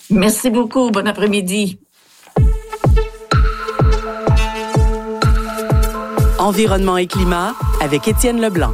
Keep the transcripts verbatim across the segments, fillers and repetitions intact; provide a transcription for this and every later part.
Merci beaucoup. Bon après-midi. Environnement et climat avec Étienne Leblanc.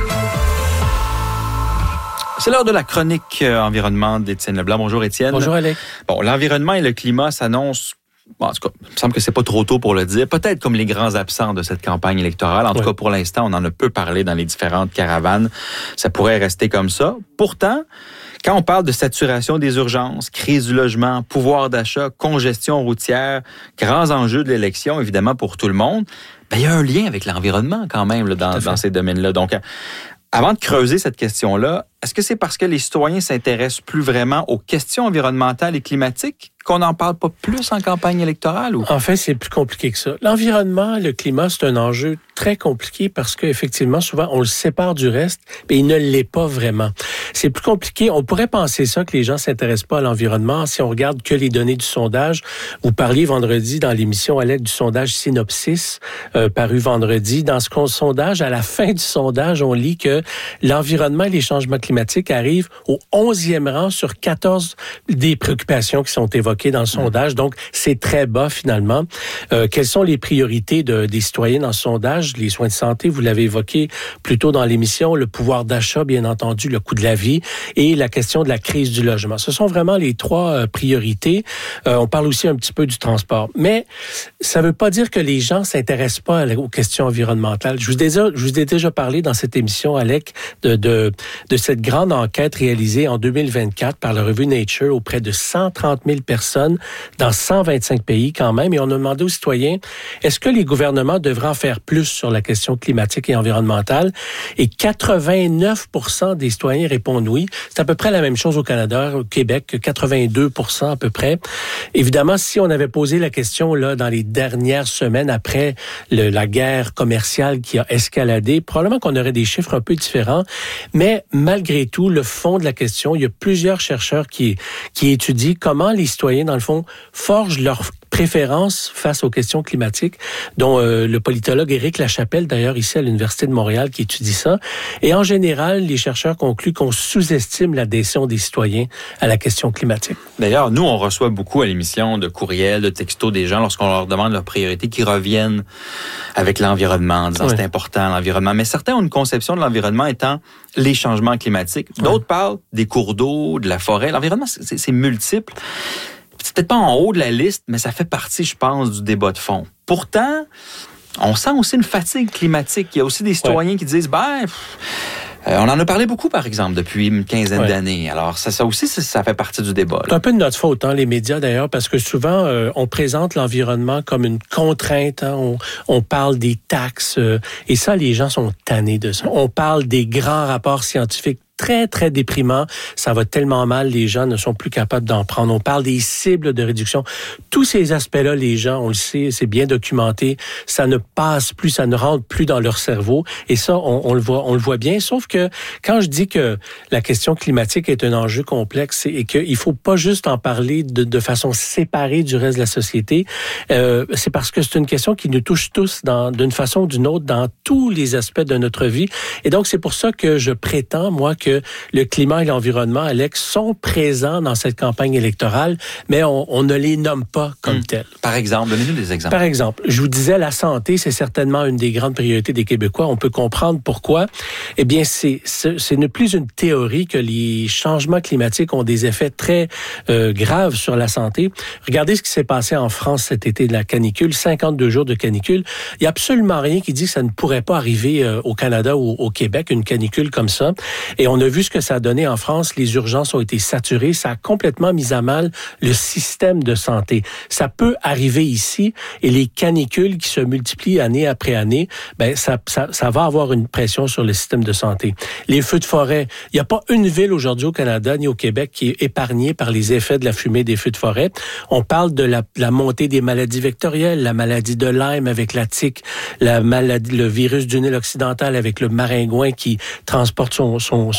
C'est l'heure de la chronique euh, environnement d'Étienne Leblanc. Bonjour Étienne. Bonjour Alex. Bon, l'environnement et le climat s'annoncent, bon, en tout cas, il me semble que c'est pas trop tôt pour le dire, peut-être comme les grands absents de cette campagne électorale. En tout oui. cas, pour l'instant, on en a peu parlé dans les différentes caravanes. Ça pourrait rester comme ça. Pourtant, quand on parle de saturation des urgences, crise du logement, pouvoir d'achat, congestion routière, grands enjeux de l'élection, évidemment, pour tout le monde, ben, il y a un lien avec l'environnement quand même là, dans, dans ces domaines-là. Donc, avant de creuser cette question-là, est-ce que c'est parce que les citoyens s'intéressent plus vraiment aux questions environnementales et climatiques qu'on n'en parle pas plus en campagne électorale? Ou? En fait, c'est plus compliqué que ça. L'environnement, le climat, c'est un enjeu très compliqué parce qu'effectivement, souvent, on le sépare du reste, mais il ne l'est pas vraiment. C'est plus compliqué. On pourrait penser ça, que les gens ne s'intéressent pas à l'environnement si on regarde que les données du sondage. Vous parliez vendredi dans l'émission, Alex, du sondage Synopsis, euh, paru vendredi. Dans ce sondage, à la fin du sondage, on lit que l'environnement et les changements climatiques arrivent au onzième rang sur quatorze des préoccupations qui sont évoquées dans le sondage. Donc, c'est très bas finalement. Euh, quelles sont les priorités de, des citoyens dans ce sondage? Les soins de santé, vous l'avez évoqué plus tôt dans l'émission, le pouvoir d'achat, bien entendu, le coût de la vie et la question de la crise du logement. Ce sont vraiment les trois euh, priorités. Euh, on parle aussi un petit peu du transport. Mais ça ne veut pas dire que les gens s'intéressent pas aux questions environnementales. Je vous ai déjà, je vous ai déjà parlé dans cette émission, Alec, de, de, de cette grande enquête réalisée en deux mille vingt-quatre par la revue Nature auprès de cent trente mille personnes dans cent vingt-cinq pays quand même. Et on a demandé aux citoyens, est-ce que les gouvernements devraient en faire plus sur la question climatique et environnementale? Et quatre-vingt-neuf pour cent des citoyens répondent oui. C'est à peu près la même chose au Canada, au Québec, quatre-vingt-deux pour cent à peu près. Évidemment, si on avait posé la question là dans les dernières semaines après le, la guerre commerciale qui a escaladé, probablement qu'on aurait des chiffres un peu différents. Mais malgré tout, le fond de la question, il y a plusieurs chercheurs qui, qui étudient comment les citoyens, dans le fond, forgent leur préférence face aux questions climatiques, dont euh, le politologue Éric Lachapelle, d'ailleurs, ici à l'Université de Montréal, qui étudie ça. Et en général, les chercheurs concluent qu'on sous-estime l'adhésion des citoyens à la question climatique. D'ailleurs, nous, on reçoit beaucoup à l'émission de courriels, de textos des gens lorsqu'on leur demande leurs priorités qui reviennent avec l'environnement, en disant oui. c'est important, l'environnement. Mais certains ont une conception de l'environnement étant les changements climatiques. D'autres oui. parlent des cours d'eau, de la forêt. L'environnement, c'est, c'est multiple. C'est peut-être pas en haut de la liste, mais ça fait partie, je pense, du débat de fond. Pourtant, on sent aussi une fatigue climatique. Il y a aussi des citoyens ouais. qui disent, ben, pff, euh, on en a parlé beaucoup, par exemple, depuis une quinzaine ouais. d'années. Alors, ça, ça aussi, ça, ça fait partie du débat. Là. C'est un peu de notre faute, hein, les médias, d'ailleurs, parce que souvent, euh, on présente l'environnement comme une contrainte. Hein, on, on parle des taxes, euh, et ça, les gens sont tannés de ça. On parle des grands rapports scientifiques très, très déprimant. Ça va tellement mal, les gens ne sont plus capables d'en prendre. On parle des cibles de réduction. Tous ces aspects-là, les gens, on le sait, c'est bien documenté. Ça ne passe plus, ça ne rentre plus dans leur cerveau. Et ça, on, on le voit, on le voit bien. Sauf que quand je dis que la question climatique est un enjeu complexe et qu'il faut pas juste en parler de, de façon séparée du reste de la société, euh, c'est parce que c'est une question qui nous touche tous dans, d'une façon ou d'une autre dans tous les aspects de notre vie. Et donc, c'est pour ça que je prétends, moi, que le climat et l'environnement, Alex, sont présents dans cette campagne électorale, mais on, on ne les nomme pas comme mmh. tels. Par exemple, donnez-nous des exemples. Par exemple, je vous disais, la santé, c'est certainement une des grandes priorités des Québécois. On peut comprendre pourquoi. Eh bien, c'est, c'est, c'est ne plus une théorie que les changements climatiques ont des effets très euh, graves sur la santé. Regardez ce qui s'est passé en France cet été de la canicule, cinquante-deux jours de canicule. Il n'y a absolument rien qui dit que ça ne pourrait pas arriver euh, au Canada ou au Québec, une canicule comme ça. Et on a vu ce que ça a donné en France. Les urgences ont été saturées. Ça a complètement mis à mal le système de santé. Ça peut arriver ici et les canicules qui se multiplient année après année, ben ça, ça, ça va avoir une pression sur le système de santé. Les feux de forêt. Il n'y a pas une ville aujourd'hui au Canada ni au Québec qui est épargnée par les effets de la fumée des feux de forêt. On parle de la, la montée des maladies vectorielles, la maladie de Lyme avec la tique, la maladie, le virus du Nil occidental avec le maringouin qui transporte son, son, son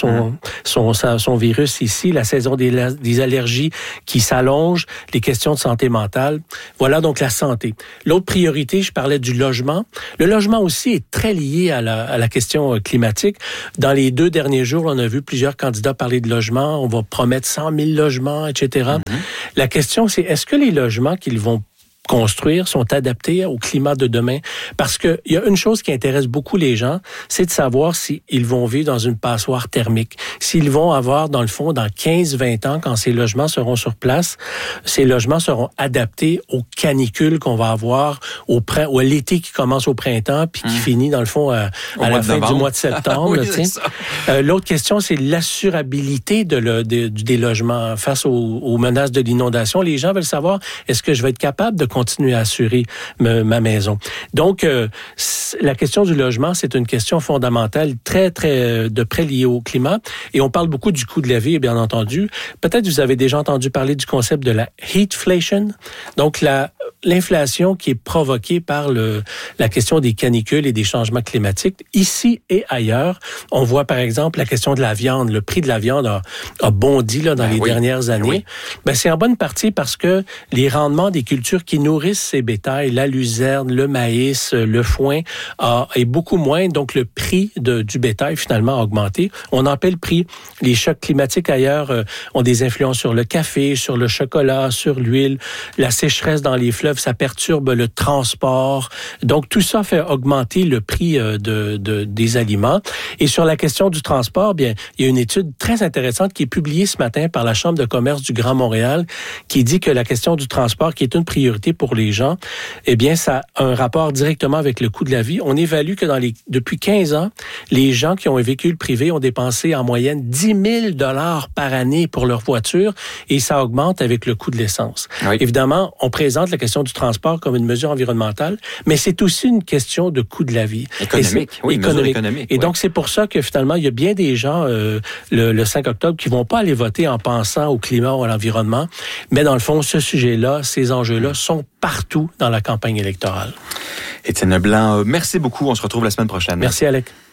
son, mmh. son, son, son virus ici, la saison des, des allergies qui s'allonge, les questions de santé mentale. Voilà donc la santé. L'autre priorité, je parlais du logement. Le logement aussi est très lié à la, à la question climatique. Dans les deux derniers jours, on a vu plusieurs candidats parler de logement. On va promettre cent mille logements, et cetera. Mmh. La question, c'est est-ce que les logements qu'ils vont construire sont adaptés au climat de demain? Parce que il y a une chose qui intéresse beaucoup les gens, c'est de savoir s'ils vont vivre dans une passoire thermique. S'ils vont avoir, dans le fond, dans quinze vingt ans, quand ces logements seront sur place, ces logements seront adaptés aux canicules qu'on va avoir au printemps, ou à l'été qui commence au printemps, puis qui mmh. finit, dans le fond, à, à la fin novembre. Du mois de septembre. oui, là, c'est ça. Euh, l'autre question, c'est l'assurabilité de le, de, des logements face aux, aux menaces de l'inondation. Les gens veulent savoir, est-ce que je vais être capable de continuer à assurer me, ma maison. Donc, euh, la question du logement, c'est une question fondamentale, très, très de près liée au climat. Et on parle beaucoup du coût de la vie, bien entendu. Peut-être vous avez déjà entendu parler du concept de la heatflation. Donc, la, l'inflation qui est provoquée par le, la question des canicules et des changements climatiques. Ici et ailleurs, on voit, par exemple, la question de la viande. Le prix de la viande a, a bondi là, dans ben les oui. dernières années. Oui. Ben, c'est en bonne partie parce que les rendements des cultures qui nourrissent ces bétails, la luzerne, le maïs, le foin, a, est beaucoup moins. Donc, le prix de, du bétail, finalement, a augmenté. On en paie le prix. Les chocs climatiques ailleurs euh, ont des influences sur le café, sur le chocolat, sur l'huile. La sécheresse dans les fleuves, ça perturbe le transport. Donc, tout ça fait augmenter le prix euh, de, de, des aliments. Et sur la question du transport, bien, il y a une étude très intéressante qui est publiée ce matin par la Chambre de commerce du Grand Montréal qui dit que la question du transport, qui est une priorité pour les gens, eh bien, ça a un rapport directement avec le coût de la vie. On évalue que dans les, depuis quinze ans, les gens qui ont un véhicule privé ont dépensé en moyenne dix mille dollars par année pour leur voiture et ça augmente avec le coût de l'essence. Oui. Évidemment, on présente la question du transport comme une mesure environnementale, mais c'est aussi une question de coût de la vie. Économique, oui, économique. économique. Et oui. donc, c'est pour ça que finalement, il y a bien des gens euh, le, le cinq octobre qui vont pas aller voter en pensant au climat ou à l'environnement, mais dans le fond, ce sujet-là, ces enjeux-là mmh. sont partout dans la campagne électorale. Étienne Leblanc, merci beaucoup. On se retrouve la semaine prochaine. Merci, Alec.